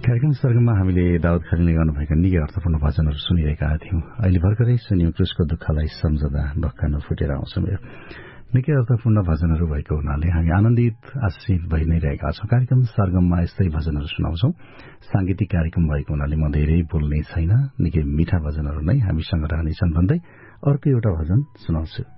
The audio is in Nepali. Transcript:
कार्यक्रम सर्गममा हामीले दाउद खरेलले गर्नुभएका निकै अर्थपूर्ण भजनहरू सुनिरहेका थियौं। अहिले भर्खरै सुन्यौं क्रुसको दुःखलाई सम्झदा ढक्कान फुटेर आउँछ मेरो। निकै अर्थपूर्ण भजनहरू भएको हुनाले हामी आनन्दित आश्रित भइ नै रहेका छौं। कार्यक्रम सर्गममा यस्तै भजनहरू सुनाउँछौं। सांगीतिक कार्यक्रम भएको हुनाले म धेरै बोल्ने छैन, निकै मिठा भजनहरू नै हामीसँग रहनेछन् भन्दै अर्को एउटा भजन सुनाउँछु।